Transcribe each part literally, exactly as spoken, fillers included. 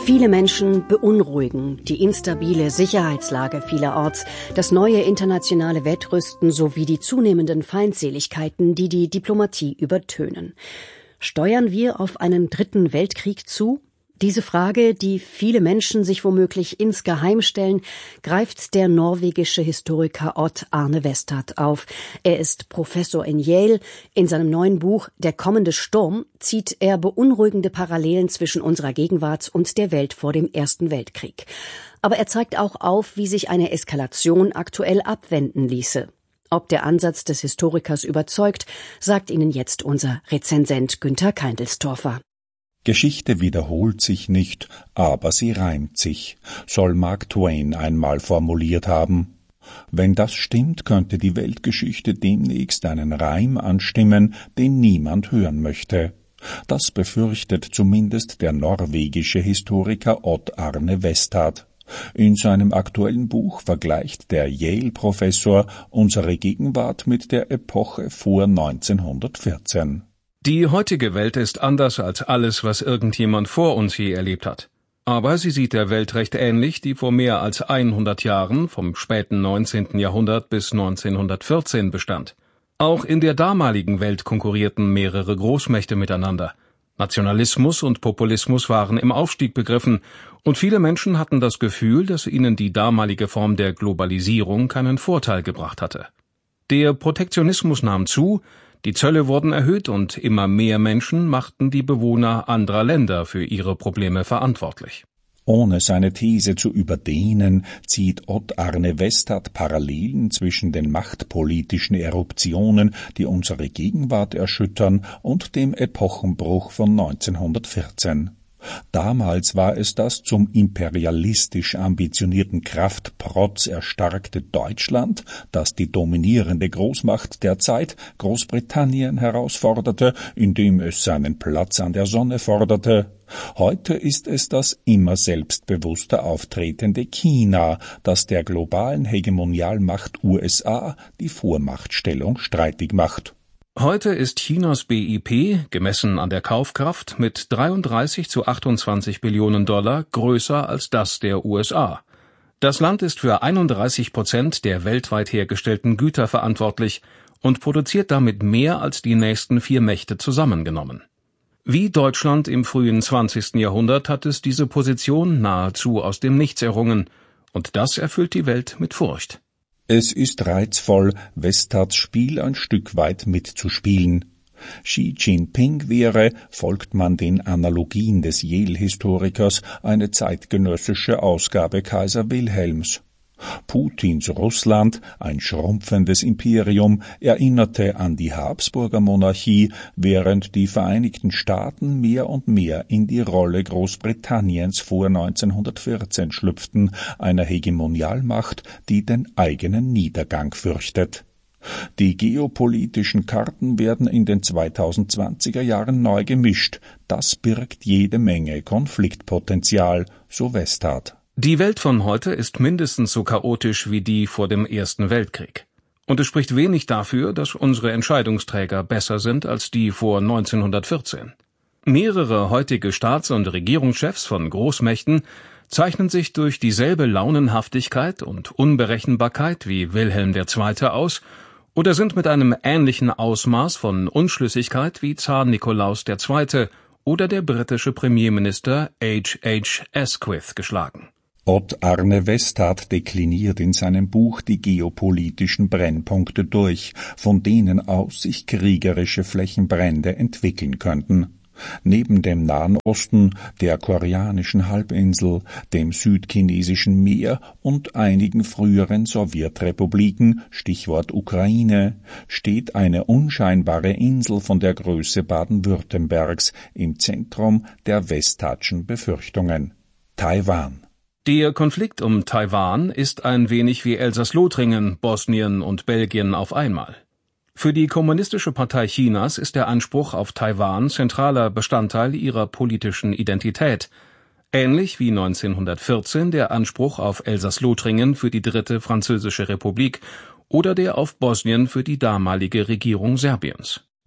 Viele Menschen beunruhigen die instabile Sicherheitslage vielerorts, das neue internationale Wettrüsten sowie die zunehmenden Feindseligkeiten, die die Diplomatie übertönen. Steuern wir auf einen dritten Weltkrieg zu? Diese Frage, die viele Menschen sich womöglich insgeheim stellen, greift der norwegische Historiker Odd Arne Westad auf. Er ist Professor in Yale. In seinem neuen Buch »Der kommende Sturm« zieht er beunruhigende Parallelen zwischen unserer Gegenwart und der Welt vor dem Ersten Weltkrieg. Aber er zeigt auch auf, wie sich eine Eskalation aktuell abwenden ließe. Ob der Ansatz des Historikers überzeugt, sagt Ihnen jetzt unser Rezensent Günther Keindelstorfer. Geschichte wiederholt sich nicht, aber sie reimt sich, soll Mark Twain einmal formuliert haben. Wenn das stimmt, könnte die Weltgeschichte demnächst einen Reim anstimmen, den niemand hören möchte. Das befürchtet zumindest der norwegische Historiker Odd Arne Westad. In seinem aktuellen Buch vergleicht der Yale-Professor unsere Gegenwart mit der Epoche vor neunzehnhundertvierzehn. Die heutige Welt ist anders als alles, was irgendjemand vor uns je erlebt hat. Aber sie sieht der Welt recht ähnlich, die vor mehr als hundert Jahren, vom späten neunzehnten Jahrhundert bis neunzehnhundertvierzehn bestand. Auch in der damaligen Welt konkurrierten mehrere Großmächte miteinander. Nationalismus und Populismus waren im Aufstieg begriffen, und viele Menschen hatten das Gefühl, dass ihnen die damalige Form der Globalisierung keinen Vorteil gebracht hatte. Der Protektionismus nahm zu, die Zölle wurden erhöht und immer mehr Menschen machten die Bewohner anderer Länder für ihre Probleme verantwortlich. Ohne seine These zu überdehnen, zieht Odd Arne Westad Parallelen zwischen den machtpolitischen Eruptionen, die unsere Gegenwart erschüttern, und dem Epochenbruch von neunzehnhundertvierzehn. Damals war es das zum imperialistisch ambitionierten Kraftprotz erstarkte Deutschland, das die dominierende Großmacht der Zeit, Großbritannien, herausforderte, indem es seinen Platz an der Sonne forderte. Heute ist es das immer selbstbewusster auftretende China, das der globalen Hegemonialmacht U S A die Vormachtstellung streitig macht. Heute ist Chinas B I P, gemessen an der Kaufkraft, mit dreiunddreißig zu achtundzwanzig Billionen Dollar größer als das der U S A. Das Land ist für einunddreißig Prozent der weltweit hergestellten Güter verantwortlich und produziert damit mehr als die nächsten vier Mächte zusammengenommen. Wie Deutschland im frühen zwanzigsten Jahrhundert hat es diese Position nahezu aus dem Nichts errungen, und das erfüllt die Welt mit Furcht. Es ist reizvoll, Westads Spiel ein Stück weit mitzuspielen. Xi Jinping wäre, folgt man den Analogien des Yale-Historikers, eine zeitgenössische Ausgabe Kaiser Wilhelms. Putins Russland, ein schrumpfendes Imperium, erinnerte an die Habsburger Monarchie, während die Vereinigten Staaten mehr und mehr in die Rolle Großbritanniens vor neunzehnhundertvierzehn schlüpften, einer Hegemonialmacht, die den eigenen Niedergang fürchtet. Die geopolitischen Karten werden in den zweitausendzwanziger Jahren neu gemischt. Das birgt jede Menge Konfliktpotenzial, so Westad. Die Welt von heute ist mindestens so chaotisch wie die vor dem Ersten Weltkrieg. Und es spricht wenig dafür, dass unsere Entscheidungsträger besser sind als die vor neunzehnhundertvierzehn. Mehrere heutige Staats- und Regierungschefs von Großmächten zeichnen sich durch dieselbe Launenhaftigkeit und Unberechenbarkeit wie Wilhelm der Zweite aus oder sind mit einem ähnlichen Ausmaß von Unschlüssigkeit wie Zar Nikolaus der Zweite oder der britische Premierminister H H Asquith geschlagen. Odd Arne Westad dekliniert in seinem Buch die geopolitischen Brennpunkte durch, von denen aus sich kriegerische Flächenbrände entwickeln könnten. Neben dem Nahen Osten, der koreanischen Halbinsel, dem südchinesischen Meer und einigen früheren Sowjetrepubliken, Stichwort Ukraine, steht eine unscheinbare Insel von der Größe Baden-Württembergs im Zentrum der Westadschen Befürchtungen: Taiwan. Der Konflikt um Taiwan ist ein wenig wie Elsass-Lothringen, Bosnien und Belgien auf einmal. Für die Kommunistische Partei Chinas ist der Anspruch auf Taiwan zentraler Bestandteil ihrer politischen Identität, ähnlich wie neunzehnhundertvierzehn der Anspruch auf Elsass-Lothringen für die Dritte Französische Republik oder der auf Bosnien für die damalige Regierung Serbiens.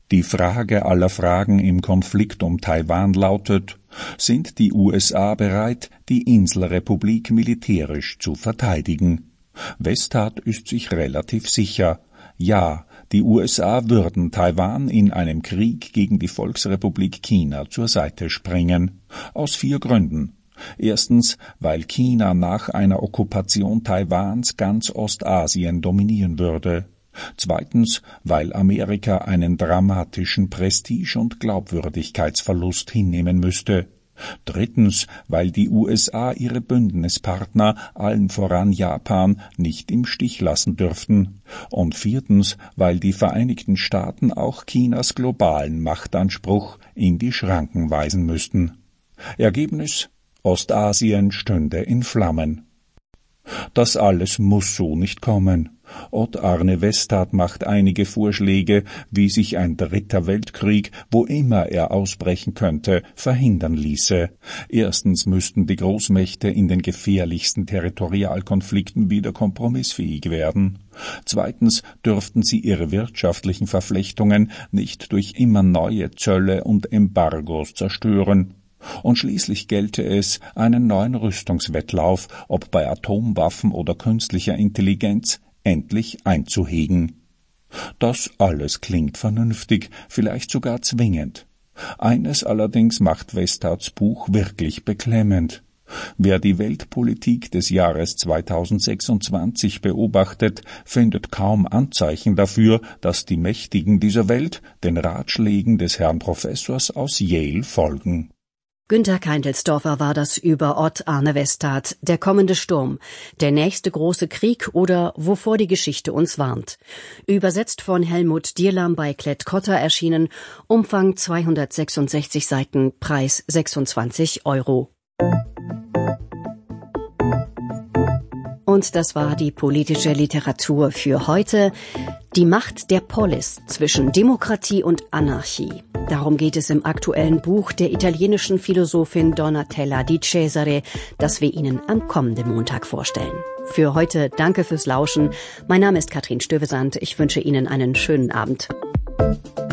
Die Frage aller Fragen im Konflikt um Taiwan lautet: Sind die U S A bereit, die Inselrepublik militärisch zu verteidigen? Westhat ist sich relativ sicher. Ja, die U S A würden Taiwan in einem Krieg gegen die Volksrepublik China zur Seite springen. Aus vier Gründen. Erstens, weil China nach einer Okkupation Taiwans ganz Ostasien dominieren würde. Zweitens, weil Amerika einen dramatischen Prestige- und Glaubwürdigkeitsverlust hinnehmen müsste. Drittens, weil die U S A ihre Bündnispartner, allen voran Japan, nicht im Stich lassen dürften. Und viertens, weil die Vereinigten Staaten auch Chinas globalen Machtanspruch in die Schranken weisen müssten. Ergebnis: Ostasien stünde in Flammen. Das alles muss so nicht kommen. Odd Arne Westhat macht einige Vorschläge, wie sich ein dritter Weltkrieg, wo immer er ausbrechen könnte, verhindern ließe. Erstens müssten die Großmächte in den gefährlichsten Territorialkonflikten wieder kompromissfähig werden. Zweitens dürften sie ihre wirtschaftlichen Verflechtungen nicht durch immer neue Zölle und Embargos zerstören. Und schließlich gelte es, einen neuen Rüstungswettlauf, ob bei Atomwaffen oder künstlicher Intelligenz, endlich einzuhegen. Das alles klingt vernünftig, vielleicht sogar zwingend. Eines allerdings macht Westhats Buch wirklich beklemmend. Wer die Weltpolitik des Jahres zweitausendsechsundzwanzig beobachtet, findet kaum Anzeichen dafür, dass die Mächtigen dieser Welt den Ratschlägen des Herrn Professors aus Yale folgen. Günter Keindelsdorfer war das über Odd Arne Westhat, Der kommende Sturm, der nächste große Krieg oder Wovor die Geschichte uns warnt. Übersetzt von Helmut Dierlam bei Klett-Cotta erschienen, Umfang zweihundertsechsundsechzig Seiten, Preis sechsundzwanzig Euro. Und das war die politische Literatur für heute. Die Macht der Polis zwischen Demokratie und Anarchie. Darum geht es im aktuellen Buch der italienischen Philosophin Donatella Di Cesare, das wir Ihnen am kommenden Montag vorstellen. Für heute danke fürs Lauschen. Mein Name ist Katrin Stövesand. Ich wünsche Ihnen einen schönen Abend.